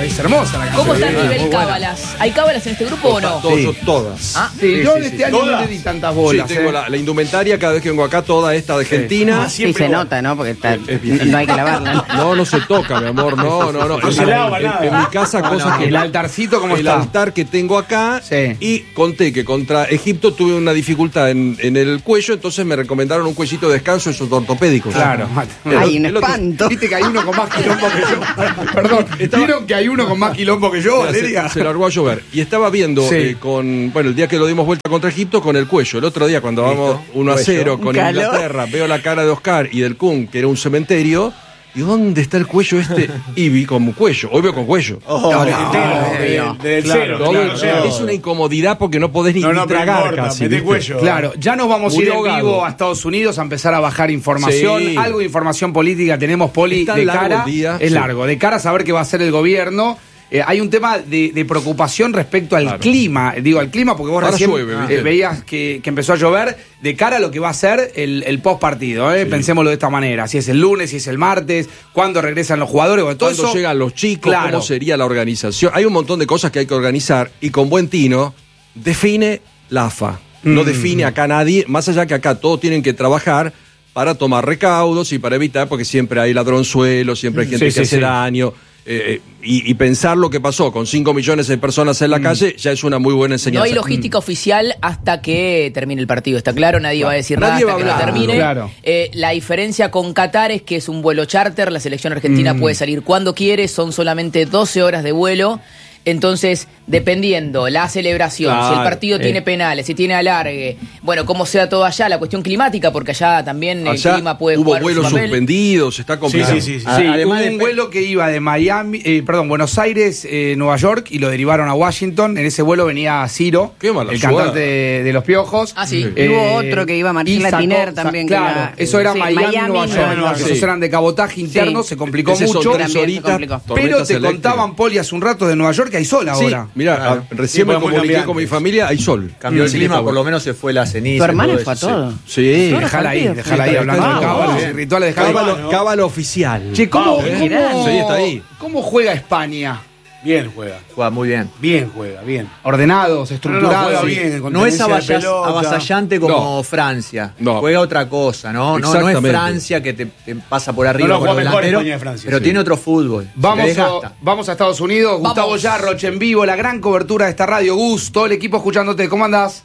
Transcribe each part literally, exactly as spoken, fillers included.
es hermosa la canción. ¿Cómo está el Sí, nivel muy cábalas? buena. ¿Hay cábalas en este grupo o no? Todo, Sí. yo, todas. Ah, Sí, Sí, yo sí, en sí. este año no ¿Todas? le di tantas Sí, bolas. tengo eh. la, la indumentaria cada vez que vengo acá, toda esta de Argentina. Ah, Sí, siempre se igual. nota, ¿no? Porque está, Es viejita. no hay que lavarla. No, no se toca, mi amor, no, no, no. No En- se lava en, nada. en mi casa, No, cosas no, que... El altarcito, ¿cómo el está? altar que tengo acá. Sí. Y conté que contra Egipto tuve una dificultad en, en el cuello, entonces me recomendaron un cuellito de descanso, esos ortopédicos. Claro. Hay un El otro- espanto. Viste que hay uno con más quilombo que yo. Perdón, ¿vieron que hay uno con más quilombo que yo, Mira, Valeria? se, se largó a llover. Y estaba viendo Sí. eh, con. Bueno, el día que lo dimos vuelta contra Egipto, con el cuello. El otro día, cuando vamos uno a cero con Calor. Inglaterra, veo la cara de Oscar y del Kun, que era un cementerio. ¿Y dónde está el cuello este? Y vi con cuello. Hoy veo con cuello. Oh, No, desde no, cero, no, desde- no. desde el Claro, cero. Todo claro, el- claro. Es una incomodidad porque no podés ni, No, no, ni pero no tragar importa, casi. mete ¿viste? cuello. Claro, ya nos vamos a ir Murió en ahogado. vivo a Estados Unidos a empezar a bajar información. Sí. Algo de información política tenemos, Poli, Es tan de largo cara. el día, es sí. largo, de cara a saber qué va a hacer el gobierno. Eh, hay un tema de, de preocupación respecto al Claro. clima. Digo, al clima, porque vos Ahora recién llueve, eh, ¿viste? veías que, que empezó a llover de cara a lo que va a ser el, el post partido. ¿eh? Sí. Pensémoslo de esta manera. Si es el lunes, si es el martes, cuándo regresan los jugadores. Bueno, todo ¿Cuándo eso, llegan los chicos? Claro. ¿Cómo sería la organización? Hay un montón de cosas que hay que organizar y con buen tino define la A F A. No Mm. define acá nadie, más allá que acá todos tienen que trabajar para tomar recaudos y para evitar, porque siempre hay ladronzuelos, siempre hay gente Sí, que sí, hace sí. daño. eh, y, y pensar lo que pasó con cinco millones de personas en la calle ya es una muy buena No enseñanza. hay logística oficial hasta que termine el partido, está claro, nadie va a decir Nadie nada va hasta a que lo hablar. termine. Claro. Eh, la diferencia con Qatar es que es un vuelo charter, la selección argentina puede salir cuando quiere, son solamente doce horas de vuelo. Entonces, dependiendo la celebración, Claro, si el partido eh. tiene penales, si tiene alargue, bueno, cómo sea todo allá, la cuestión climática, porque allá también Allá el clima puede hubo jugar vuelos su papel. suspendidos, está complicado. Sí, sí, sí. Sí, Además hubo de- un vuelo que iba de Miami, eh, perdón, Buenos Aires, eh, Nueva York, y lo derivaron a Washington. En ese vuelo venía Ciro, Qué mala el suerte. cantante de, de Los Piojos. Ah, sí. Y hubo otro que iba, Marcela y sacó- Tiner sa- también, que Claro, era- eso era sí, Miami, Miami, Nueva York. Nueva York. Esos Sí. eran de cabotaje interno, Sí. se complicó Ese son mucho. tres También se horitas, complicó. Pero tormentas te eléctricas. contaban, Poli, hace un rato de Nueva York que hay sol Sí, ahora. mira, Claro. a- recién Sí, me podemos comuniqué cambiar con mi antes. familia, hay sol. Cambió el Sí, clima, está por lo bueno. menos se fue la ceniza. Tu hermana todo fue a eso, todo. Sí. Todo. Dejala ahí, dejala ahí, Está- hablando está- de cábalas está- y rituales de cábalas. Cábalo, cábalo oficial. Che, ¿cómo, Vamos, cómo- eh. Sí, está ahí. ¿cómo juega España? Bien juega. Juega muy bien. Bien juega, bien. Ordenados, No, estructurados. juega Sí. bien. con No es tenencia de avasall- pelota. avasallante como No. Francia. No. Juega otra cosa, ¿no? No, no es Exactamente. Francia que te, te pasa por arriba No, no, con juega los mejor delanteros, España de Francia, pero sí. tiene otro fútbol. Vamos Se a, desgasta. vamos a Estados Unidos. Vamos. Gustavo Yarroch en vivo, la gran cobertura de esta radio. Gus, todo el equipo escuchándote. ¿Cómo andás?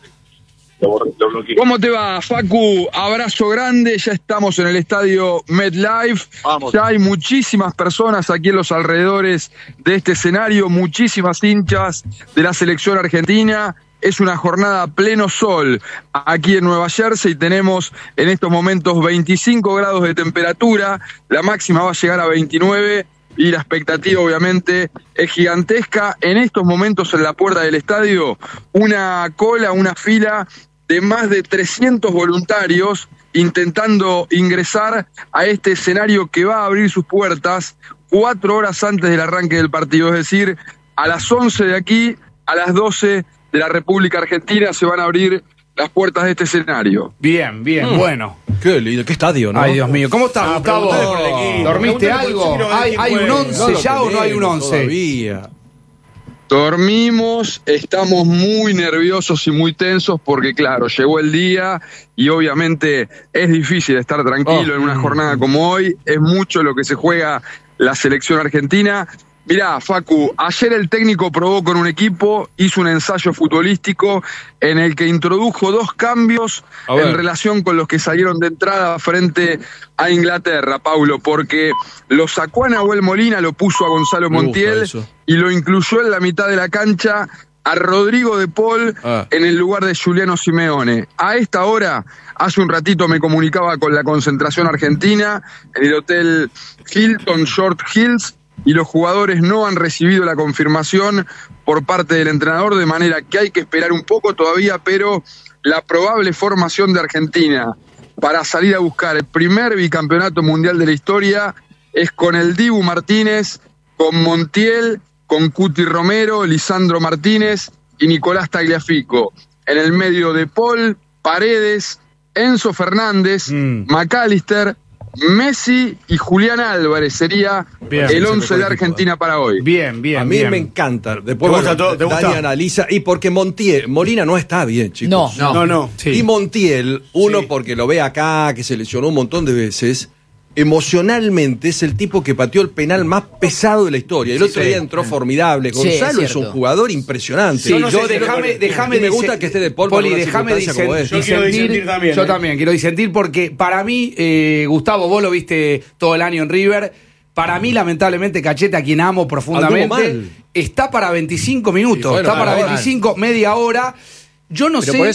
¿Cómo te va, Facu? Abrazo grande, ya estamos en el estadio MetLife. Ya hay muchísimas personas aquí en los alrededores de este escenario, muchísimas hinchas de la selección argentina. Es una jornada a pleno sol aquí en Nueva Jersey. Tenemos en estos momentos veinticinco grados de temperatura, la máxima va a llegar a veintinueve. Y la expectativa obviamente es gigantesca. En estos momentos en la puerta del estadio, una cola, una fila de más de trescientos voluntarios intentando ingresar a este escenario que va a abrir sus puertas cuatro horas antes del arranque del partido. Es decir, a las once de aquí, a las doce de la República Argentina se van a abrir las puertas de este escenario. Bien, bien, bueno. Qué lindo, qué estadio, ¿no? Ay, Dios mío. ¿Cómo estás, Ah, Gustavo? preguntale por el equipo. ¿Dormiste Preguntale por el algo? equipo, ¿Hay, quién hay un juega. once No lo ya o no hay un tenemos once? Todavía. Dormimos, estamos muy nerviosos y muy tensos porque, claro, llegó el día y obviamente es difícil estar tranquilo Oh. en una jornada como hoy. Es mucho lo que se juega la selección argentina. Mirá, Facu, ayer el técnico probó con un equipo, hizo un ensayo futbolístico en el que introdujo dos cambios A ver. en relación con los que salieron de entrada frente a Inglaterra, Paulo, porque lo sacó a Nahuel Molina, lo puso a Gonzalo Me gusta Montiel eso. y lo incluyó en la mitad de la cancha a Rodrigo de Paul Ah. en el lugar de Juliano Simeone. A esta hora, hace un ratito me comunicaba con la concentración argentina en el hotel Hilton Short Hills y los jugadores no han recibido la confirmación por parte del entrenador, de manera que hay que esperar un poco todavía, pero la probable formación de Argentina para salir a buscar el primer bicampeonato mundial de la historia es con el Dibu Martínez, con Montiel, con Cuti Romero, Lisandro Martínez y Nicolás Tagliafico. En el medio de Paul, Paredes, Enzo Fernández, Mm. McAllister, Messi y Julián Álvarez sería Bien. el Ese once mejor de equipo, Argentina para hoy. Bien, bien, A mí bien. me encanta. Después, ¿Te gusta bueno, todo? ¿Te gusta? Dani analiza. Y porque Montiel, Molina no está bien, chicos. No. No, no. Sí. Y Montiel, uno Sí. porque lo ve acá, que se lesionó un montón de veces, emocionalmente es el tipo que pateó el penal más pesado de la historia. El otro sí. día entró formidable. Sí, es Gonzalo es, un cierto. jugador impresionante. Sí, yo, no sé si déjame, lo- déjame y me disen- gusta que esté de Paul Poli, para una déjame circunstancia como disen- esta. Yo quiero disentir. disentir también, Yo ¿eh? también quiero disentir porque para mí, eh, Gustavo, vos lo viste todo el año en River. Para mí, lamentablemente, Cachete, a quien amo Anduvo profundamente, mal. está para veinticinco minutos, Sí, bueno, está para mal, veinticinco, media hora. Yo no Pero sé. por